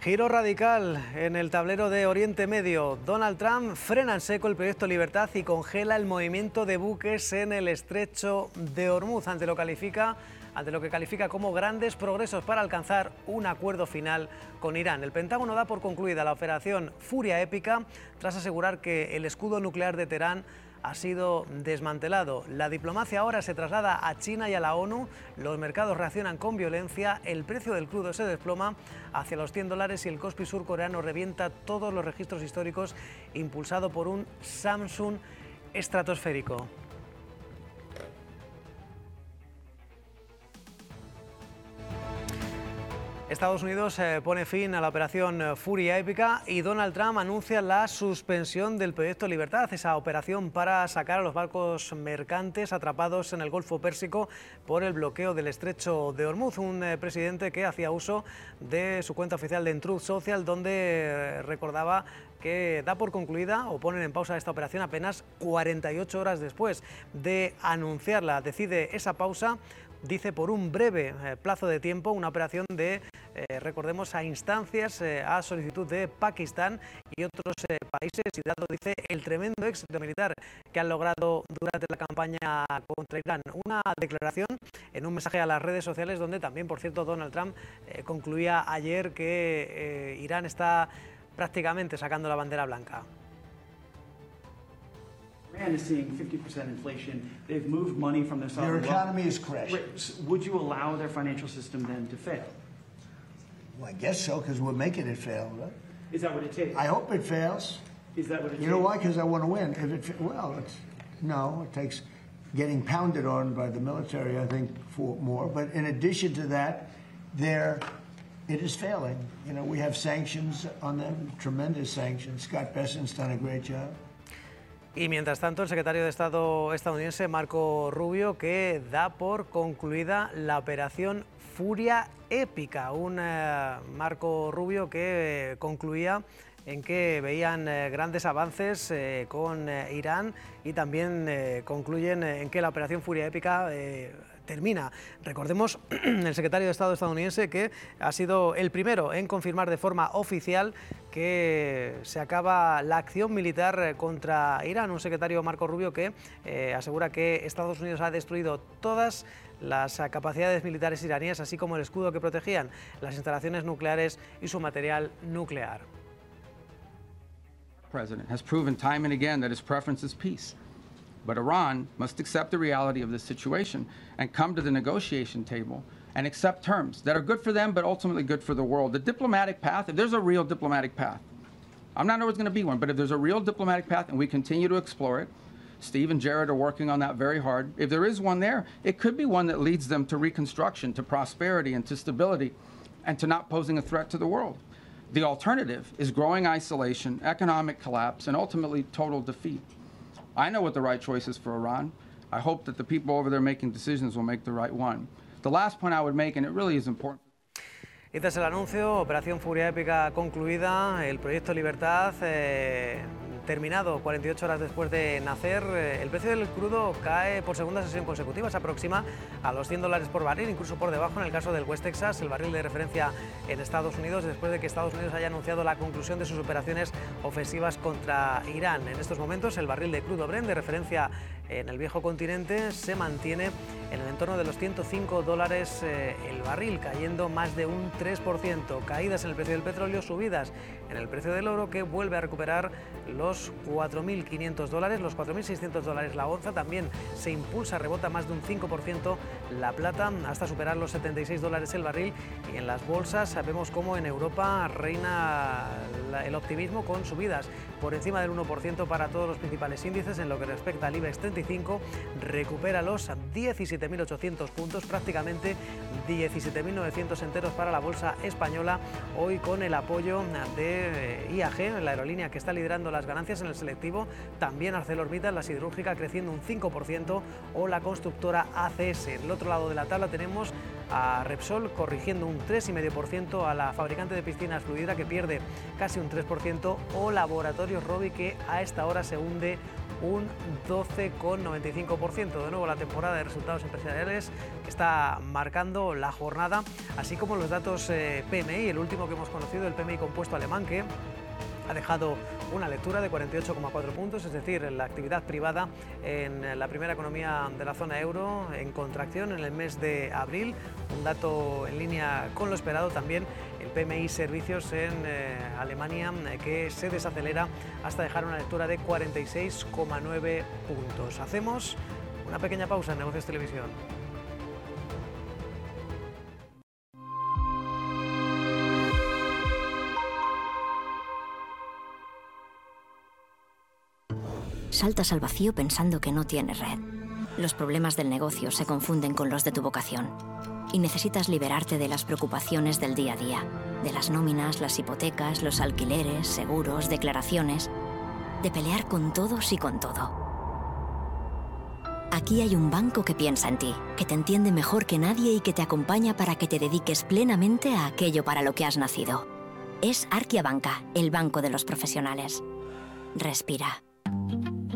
Giro radical en el tablero de Oriente Medio. Donald Trump frena en seco el proyecto Libertad y congela el movimiento de buques en el estrecho de Hormuz, ante lo que califica como grandes progresos para alcanzar un acuerdo final con Irán. El Pentágono da por concluida la operación Furia Épica tras asegurar que el escudo nuclear de Teherán ha sido desmantelado. La diplomacia ahora se traslada a China y a la ONU. Los mercados reaccionan con violencia. El precio del crudo se desploma hacia los $100 y el Kospi surcoreano revienta todos los registros históricos, impulsado por un Samsung estratosférico. Estados Unidos pone fin a la operación Furia Épica y Donald Trump anuncia la suspensión del proyecto Libertad, esa operación para sacar a los barcos mercantes atrapados en el Golfo Pérsico por el bloqueo del estrecho de Hormuz. Un presidente que hacía uso de su cuenta oficial de Truth Social, donde recordaba que da por concluida o ponen en pausa esta operación apenas 48 horas después de anunciarla. Decide esa pausa, dice, por un breve plazo de tiempo, una operación de, recordemos, a instancias, a solicitud de Pakistán y otros países, y dado, dice, el tremendo éxito militar que han logrado durante la campaña contra Irán. Una declaración en un mensaje a las redes sociales donde también, por cierto, Donald Trump concluía ayer que Irán está prácticamente sacando la bandera blanca. Iran is seeing 50% inflation. They've moved money from their sovereign wealth. Their economy is crashing. Would you allow their financial system then to fail? Well, I guess so, because we're making it fail, right? Is that what it takes? I hope it fails. Is that what it takes? You know why? Because I want to win. It takes getting pounded on by the military, I think, for more. But in addition to that, it is failing. You know, we have sanctions on them, tremendous sanctions. Scott Bessent's done a great job. Y mientras tanto, el secretario de Estado estadounidense, Marco Rubio, que da por concluida la operación Furia Épica. Un Marco Rubio que concluía en que veían grandes avances con Irán y también concluyen en que la operación Furia Épica termina. Recordemos, el secretario de Estado estadounidense, que ha sido el primero en confirmar de forma oficial que se acaba la acción militar contra Irán. Un secretario, Marco Rubio, que asegura que Estados Unidos ha destruido todas las capacidades militares iraníes, así como el escudo que protegían las instalaciones nucleares y su material nuclear. The president has proven time and again that his preference is peace. But Iran must accept the reality of this situation and come to the negotiation table and accept terms that are good for them but ultimately good for the world. The diplomatic path, if there's a real diplomatic path, I'm not sure it's going to be one, but if there's a real diplomatic path and we continue to explore it, Steve and Jared are working on that very hard. If there is one there, it could be one that leads them to reconstruction, to prosperity and to stability, and to not posing a threat to the world. The alternative is growing isolation, economic collapse, and ultimately total defeat. I know what the right choice is for Iran. I hope that the people over there making decisions will make the right one. The last point I would make, and it really is important. Y tras el anuncio, operación Furia Épica concluida, el proyecto Libertad terminado 48 horas después de nacer, el precio del crudo cae por segunda sesión consecutiva, se aproxima a los $100 por barril, incluso por debajo en el caso del West Texas, el barril de referencia en Estados Unidos, después de que Estados Unidos haya anunciado la conclusión de sus operaciones ofensivas contra Irán. En estos momentos, el barril de crudo Brent de referencia en el viejo continente se mantiene en el entorno de los $105 el barril, cayendo más de un 3%. Caídas en el precio del petróleo, subidas en el precio del oro, que vuelve a recuperar los $4.500, los $4.600 la onza. También se impulsa, rebota más de un 5% la plata, hasta superar los $76 el barril. Y en las bolsas vemos cómo en Europa reina el optimismo, con subidas por encima del 1% para todos los principales índices. En lo que respecta al IBEX 35, recupera los 17.800 puntos, prácticamente 17.900 enteros para la bolsa española, hoy con el apoyo de IAG, la aerolínea que está liderando las ganancias en el selectivo, también ArcelorMittal, la siderúrgica, creciendo un 5%, o la constructora ACS. En el otro lado de la tabla tenemos a Repsol corrigiendo un 3,5%, a la fabricante de piscinas Fluidra, que pierde casi un 3%, o Laboratorios Rovi, que a esta hora se hunde un 12,95%. De nuevo, la temporada de resultados empresariales que está marcando la jornada, así como los datos PMI, el último que hemos conocido, el PMI compuesto alemán, que ha dejado una lectura de 48,4 puntos, es decir, la actividad privada en la primera economía de la zona euro en contracción en el mes de abril, un dato en línea con lo esperado. También el PMI servicios en Alemania, que se desacelera hasta dejar una lectura de 46,9 puntos. Hacemos una pequeña pausa en Negocios Televisión. Saltas al vacío pensando que no tienes red. Los problemas del negocio se confunden con los de tu vocación. Y necesitas liberarte de las preocupaciones del día a día. De las nóminas, las hipotecas, los alquileres, seguros, declaraciones. De pelear con todos y con todo. Aquí hay un banco que piensa en ti, que te entiende mejor que nadie y que te acompaña para que te dediques plenamente a aquello para lo que has nacido. Es Arkia Banca, el banco de los profesionales. Respira.